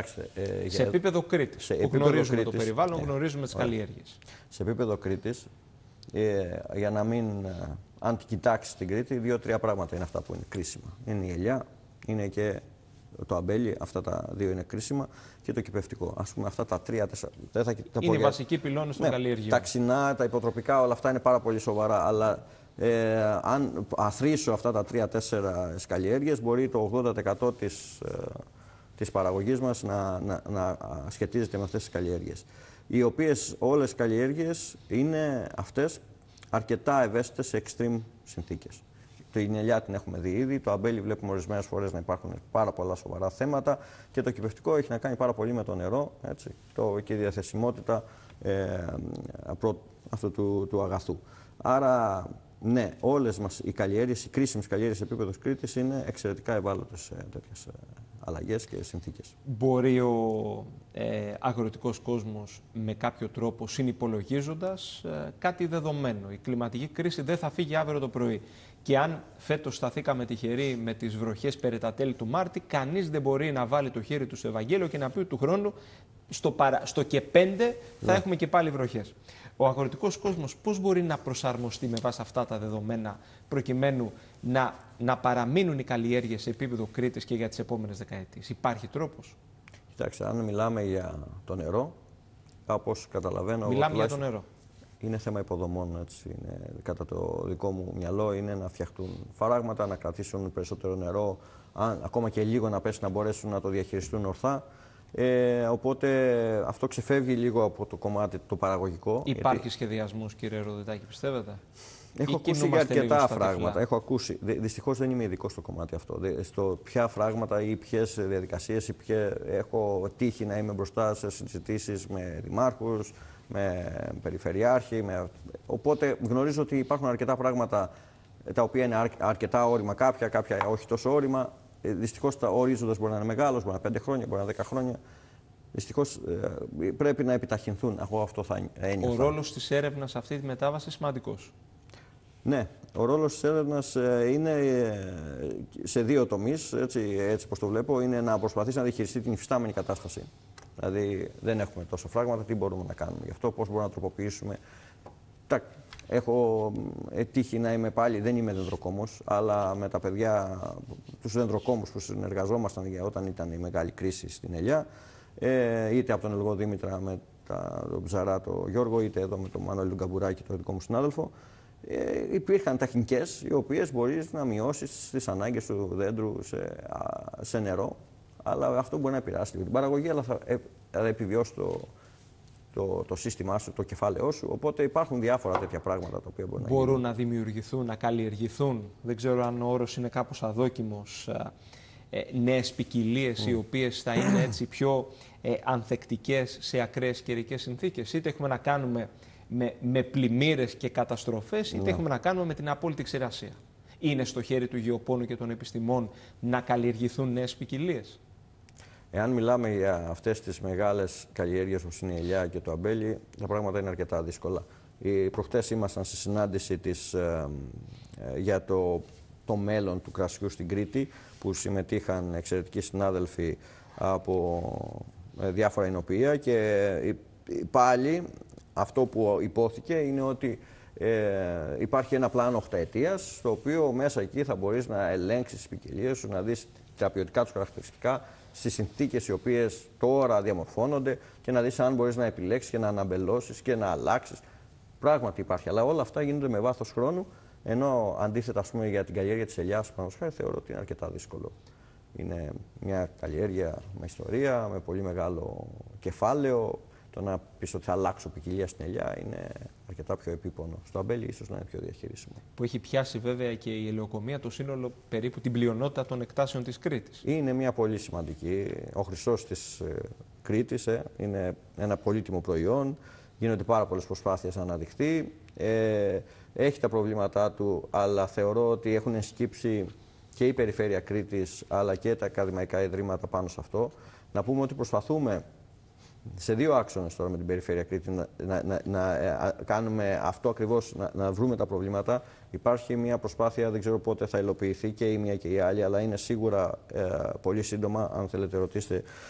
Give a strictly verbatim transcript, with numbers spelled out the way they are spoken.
Κοιτάξτε, ε, σε για... επίπεδο Κρήτης, σε που επίπεδο γνωρίζουμε Κρήτης, το περιβάλλον, ναι, γνωρίζουμε τις καλλιέργειες. Σε επίπεδο Κρήτης, ε, για να μην, ε, αν κοιτάξει την Κρήτη, δύο-τρία πράγματα είναι αυτά που είναι κρίσιμα. Είναι η ελιά, είναι και το αμπέλι, αυτά τα δύο είναι κρίσιμα, και το κυπευτικό. Ας πούμε, αυτά τα τρία, τέσσερα. Δεν θα, θα είναι οι για... βασικοί πυλώνες των ναι, καλλιεργειών. Τα ξινά, τα υποτροπικά, όλα αυτά είναι πάρα πολύ σοβαρά. Αλλά ε, αν αθροίσω αυτά τα τρία-τέσσερα καλλιέργειες, μπορεί το ογδόντα τοις εκατό της, ε, της παραγωγής μας να, να, να σχετίζεται με αυτές τις καλλιέργειες. Οι οποίες όλες οι καλλιέργειες είναι αυτές αρκετά ευαίσθητες σε extreme συνθήκες. Την ελιά την έχουμε δει ήδη, το αμπέλι βλέπουμε ορισμένες φορές να υπάρχουν πάρα πολλά σοβαρά θέματα, και το κυπευτικό έχει να κάνει πάρα πολύ με το νερό, έτσι, το, και η διαθεσιμότητα ε, αυτού του, του αγαθού. Άρα, ναι, όλες μας οι καλλιέργειες, οι κρίσιμες καλλιέργειες σε επίπεδο Κρήτης είναι εξαιρετικά ευάλωτες σε τέτοιες αλλαγές και συνθήκες. Μπορεί ο ε, αγροτικός κόσμος με κάποιο τρόπο, συνυπολογίζοντας ε, κάτι δεδομένο, η κλιματική κρίση δεν θα φύγει αύριο το πρωί, και αν φέτος σταθήκαμε τυχεροί με τις βροχές περί τα τέλη του Μάρτη, κανείς δεν μπορεί να βάλει το χέρι του στο Ευαγγέλιο και να πει του χρόνου στο, παρα... στο και πέντε θα ναι. έχουμε και πάλι βροχές. Ο αγροτικός κόσμος πώς μπορεί να προσαρμοστεί με βάση αυτά τα δεδομένα, προκειμένου να, να παραμείνουν οι καλλιέργειες σε επίπεδο Κρήτης και για τις επόμενες δεκαετίες? Υπάρχει τρόπος? Κοιτάξτε, αν μιλάμε για το νερό, όπως καταλαβαίνω... Μιλάμε για το νερό. Είναι θέμα υποδομών, έτσι, είναι, κατά το δικό μου μυαλό, είναι να φτιαχτούν φαράγματα, να κρατήσουν περισσότερο νερό, αν, ακόμα και λίγο να πέσει, να μπορέσουν να το διαχειριστούν ορθά. Ε, οπότε αυτό ξεφεύγει λίγο από το κομμάτι το παραγωγικό. Υπάρχει γιατί... σχεδιασμός, κύριε Ροδιτάκη, πιστεύετε? Έχω ακούσει για αρκετά φράγματα. Έχω ακούσει. Δυστυχώς δεν είμαι ειδικός στο κομμάτι αυτό. Στο ποια φράγματα ή ποιες διαδικασίες ή ποιες... έχω τύχει να είμαι μπροστά σε συζητήσεις με δημάρχους, με περιφερειάρχη. Με... Οπότε γνωρίζω ότι υπάρχουν αρκετά πράγματα τα οποία είναι αρ... αρκετά όρημα, κάποια, κάποια όχι τόσο όρημα. Δυστυχώς ο ορίζοντας μπορεί να είναι μεγάλος, μπορεί να είναι πέντε χρόνια, μπορεί να είναι δέκα χρόνια. Δυστυχώς ε, πρέπει να επιταχυνθούν. Εγώ αυτό θα ένιωθα. Ο ρόλος της έρευνας σε αυτή τη μετάβαση είναι σημαντικός. Ναι, ο ρόλος της έρευνας ε, είναι ε, σε δύο τομείς, έτσι, έτσι πως το βλέπω, είναι να προσπαθήσει να διαχειριστεί την υφιστάμενη κατάσταση. Δηλαδή δεν έχουμε τόσο φράγματα, τι μπορούμε να κάνουμε γι' αυτό, πώς μπορούμε να τροποποιήσουμε. Τα, έχω τύχει να είμαι πάλι, δεν είμαι δεντροκόμος, αλλά με τα παιδιά, τους δεντροκόμους που συνεργαζόμασταν για όταν ήταν η μεγάλη κρίση στην ελιά, ε, είτε από τον Ελγό Δήμητρα με τα, τον Ψαρά, τον Γιώργο, είτε εδώ με τον Μανώλη τον Καμπουράκη, τον δικό μου συνάδελφο, ε, υπήρχαν τεχνικές οι οποίες μπορείς να μειώσεις τις ανάγκες του δέντρου σε, σε νερό, αλλά αυτό μπορεί να επηρεάσει την παραγωγή, αλλά θα, ε, θα επιβιώσει το, το, το σύστημά σου, το κεφάλαιό σου. Οπότε υπάρχουν διάφορα τέτοια πράγματα τα οποία μπορεί να μπορούν γίνουν. να δημιουργηθούν, να καλλιεργηθούν. Δεν ξέρω αν ο όρος είναι κάπως αδόκιμος. Ε, νέες ποικιλίες mm. οι οποίες θα είναι έτσι πιο ε, ανθεκτικές σε ακραίες καιρικές συνθήκες. Είτε έχουμε να κάνουμε με, με πλημμύρες και καταστροφές, είτε yeah. έχουμε να κάνουμε με την απόλυτη ξηρασία. Είναι στο χέρι του γεωπόνου και των επιστημών να καλλιεργηθούν νέες ποικιλίες? Εάν μιλάμε για αυτές τις μεγάλες καλλιέργειες όπως είναι η ελιά και το αμπέλι, τα πράγματα είναι αρκετά δύσκολα. Οι προχτές ήμασταν στη συνάντηση της, ε, ε, για το, το μέλλον του κρασιού στην Κρήτη, που συμμετείχαν εξαιρετικοί συνάδελφοι από ε, διάφορα εινοποιεία, και ε, πάλι αυτό που υπόθηκε είναι ότι ε, υπάρχει ένα πλάνο οχταετίας, στο οποίο μέσα εκεί θα μπορείς να ελέγξεις τις ποικιλίες σου, να δεις τα ποιοτικά τους χαρακτηριστικά στις συνθήκες οι οποίες τώρα διαμορφώνονται, και να δεις αν μπορείς να επιλέξεις και να αναμπελώσεις και να αλλάξεις. Πράγματι υπάρχει, αλλά όλα αυτά γίνονται με βάθος χρόνου, ενώ αντίθετα, ας πούμε, για την καλλιέργεια της ελιάς, θεωρώ ότι είναι αρκετά δύσκολο. Είναι μια καλλιέργεια με ιστορία, με πολύ μεγάλο κεφάλαιο. Το να πεις ότι θα αλλάξω ποικιλία στην ελιά είναι αρκετά πιο επίπονο. Στο αμπέλι ίσως να είναι πιο διαχειρίσιμο. Που έχει πιάσει βέβαια και η ελαιοκομεία το σύνολο, περίπου την πλειονότητα των εκτάσεων της Κρήτης. Είναι μια πολύ σημαντική. Ο χρυσός της ε, Κρήτης ε, είναι ένα πολύτιμο προϊόν. Γίνονται πάρα πολλές προσπάθειες να αναδειχθεί. Ε, έχει τα προβλήματά του, αλλά θεωρώ ότι έχουν ενσκύψει και η Περιφέρεια Κρήτης, αλλά και τα ακαδημαϊκά ιδρύματα πάνω σε αυτό. Να πούμε ότι προσπαθούμε σε δύο άξονες τώρα με την Περιφέρεια Κρήτη να, να, να, να κάνουμε αυτό ακριβώς, να, να βρούμε τα προβλήματα. Υπάρχει μια προσπάθεια, δεν ξέρω πότε θα υλοποιηθεί και η μία και η άλλη, αλλά είναι σίγουρα ε, πολύ σύντομα. Αν θέλετε ρωτήστε